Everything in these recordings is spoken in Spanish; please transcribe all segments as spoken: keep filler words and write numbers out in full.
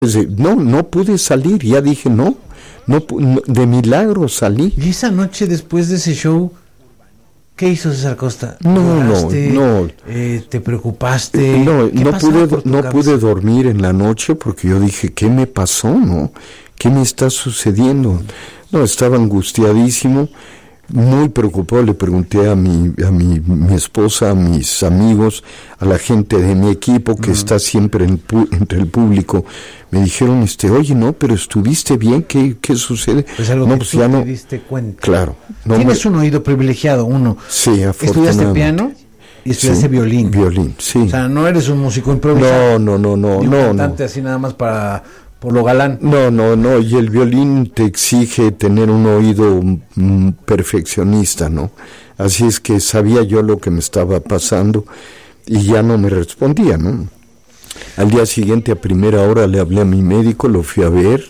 No, no pude salir, ya dije no, no, no de milagro salí. Y esa noche después de ese show, ¿qué hizo César Costa? No, ¿Lloraste, no, no. Eh, ¿Te preocupaste? No, no pude, no pude dormir en la noche porque yo dije, ¿qué me pasó, no? ¿Qué me está sucediendo? No, estaba angustiadísimo, muy preocupado. Le pregunté a mi, a mi, mi esposa, a mis amigos, a la gente de mi equipo que uh-huh. está siempre en, entre el público. Me dijeron, este, oye, no, pero estuviste bien, ¿qué, qué sucede? Pues algo no, que pues tú ya te no, diste cuenta. Claro. No Tienes me... un oído privilegiado, uno. Sí, afortunadamente. ¿Estudiaste piano? Y estudiaste sí, violín. Violín, sí. O sea, no eres un músico improvisado. No, no, no, no, ni un no. cantante no. así nada más para... por lo galán. No, no, no, y el violín te exige tener un oído mm, perfeccionista, ¿no? Así es que sabía yo lo que me estaba pasando y ya no me respondía, ¿no? Al día siguiente a primera hora le hablé a mi médico, lo fui a ver,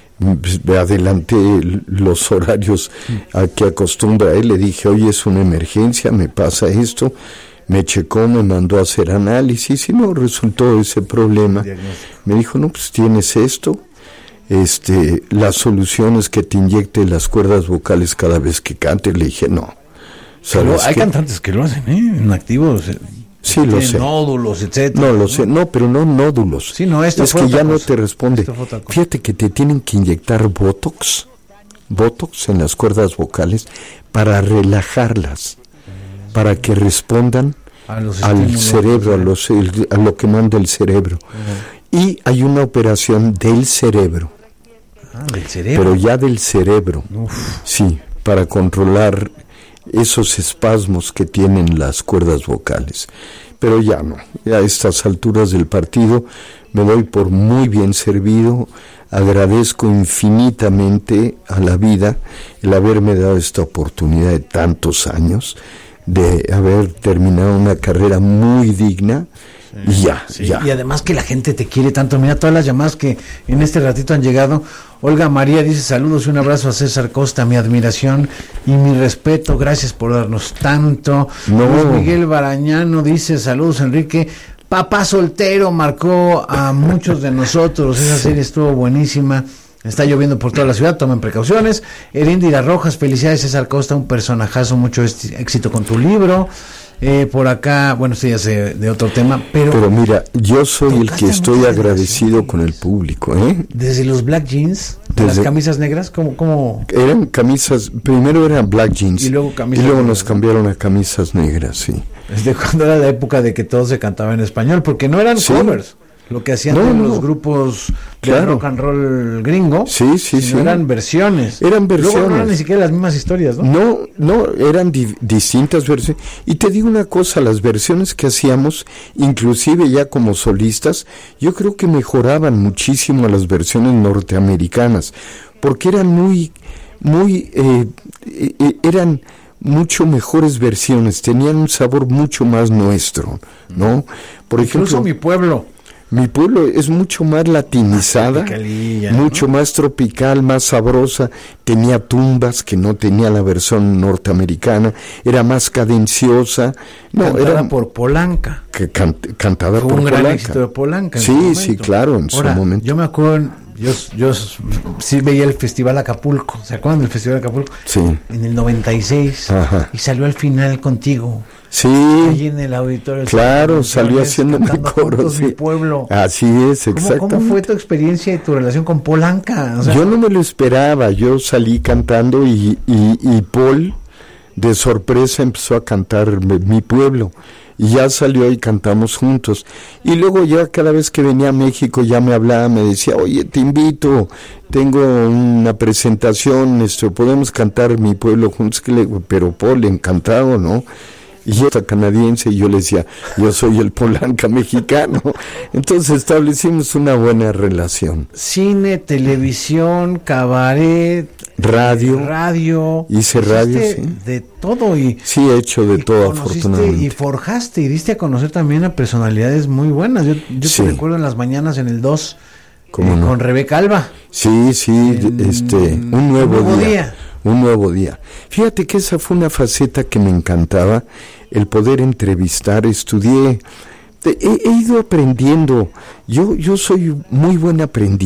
adelanté los horarios a que acostumbra él, le dije, oye, es una emergencia, me pasa esto. Me checó, me mandó a hacer análisis y no resultó ese problema. Me dijo, no, pues tienes esto, este, la solución es que te inyecte las cuerdas vocales cada vez que cantes. Le dije, no. Pero hay qué? cantantes que lo hacen, ¿eh? En activos. Sí, lo sé. Nódulos, etcétera. No, lo ¿no? sé, no, pero no nódulos. Sí, no, esto es que ya cosa. no te responde. Fíjate que te tienen que inyectar botox, botox en las cuerdas vocales para relajarlas, para que respondan al cerebro, a, los, el, a lo que manda el cerebro. Uh-huh. Y hay una operación del cerebro. Ah, del cerebro. Pero ya del cerebro. Uf. Sí, para controlar esos espasmos que tienen las cuerdas vocales. Pero ya no, ya a estas alturas del partido me doy por muy bien servido. Agradezco infinitamente a la vida el haberme dado esta oportunidad de tantos años, de haber terminado una carrera muy digna. Sí, y ya, sí. ya. Y además que la gente te quiere tanto. Mira todas las llamadas que en este ratito han llegado. Olga María dice, saludos y un abrazo a César Costa, mi admiración y mi respeto, gracias por darnos tanto. No. Luis Miguel Barañano dice, saludos Enrique, papá soltero marcó a muchos de nosotros, esa serie estuvo buenísima. Está lloviendo por toda la ciudad, tomen precauciones. Erindira Rojas, felicidades César Costa, un personajazo, mucho éxito con tu libro. Eh, por acá, bueno, esto ya sé de otro tema, pero... Pero mira, yo soy el que estoy agradecido con el público, ¿eh? Desde los black jeans, Desde, las camisas negras, ¿cómo, cómo? Eran camisas, primero eran black jeans, y luego, camisas y luego negras, nos cambiaron a camisas negras, sí. Desde cuando era la época de que todo se cantaba en español, porque no eran sí. covers. Lo que hacían no, no, los no. grupos de claro. rock and roll gringo, sí, sí, sí. eran versiones. Eran versiones. Luego no eran ni siquiera las mismas historias, ¿no? No, no, eran di- distintas versiones. Y te digo una cosa, las versiones que hacíamos, inclusive ya como solistas, yo creo que mejoraban muchísimo a las versiones norteamericanas, porque eran muy, muy, eh, eh, eran mucho mejores versiones, tenían un sabor mucho más nuestro, ¿no? Por Incluso ejemplo, Mi Pueblo. Mi Pueblo es mucho más latinizada, mucho ¿no? más tropical, más sabrosa, tenía tumbas que no tenía la versión norteamericana, era más cadenciosa. No, cantada era por Polanca. Que can, cantada Fue por un Polanca. gran éxito de Polanca. En sí, su momento. sí, claro, en Ahora, su momento. Yo me acuerdo, yo, yo sí veía el Festival Acapulco, ¿se acuerdan del Festival Acapulco? Sí. En el noventa y seis, Ajá. y salió al final contigo. Sí, allí en el auditorio. claro, salió haciéndome coro. Sí. Mi pueblo. Así es, exactamente. ¿Cómo, ¿Cómo fue tu experiencia y tu relación con Polanca? O sea, yo no me lo esperaba, yo salí cantando y, y, y Paul de sorpresa empezó a cantar Mi Pueblo y ya salió y cantamos juntos. Y luego ya cada vez que venía a México ya me hablaba, me decía, oye, te invito, tengo una presentación, esto, podemos cantar Mi Pueblo juntos, pero Paul, encantado, ¿no? Y yo era canadiense y yo le decía, yo soy el Polanca mexicano. Entonces establecimos una buena relación. Cine, televisión, cabaret, radio. Radio. Hice radio, sí. De todo. Y, sí, he hecho de todo, afortunadamente. Y forjaste y diste a conocer también a personalidades muy buenas. Yo, yo sí. te recuerdo en las mañanas en el dos, ¿Cómo eh, no? con Rebeca Alba. Sí, sí, en, este, un nuevo, un nuevo día. día. Un nuevo día. Fíjate que esa fue una faceta que me encantaba, el poder entrevistar. Estudié, he, he ido aprendiendo. Yo, yo soy muy buen aprendiz.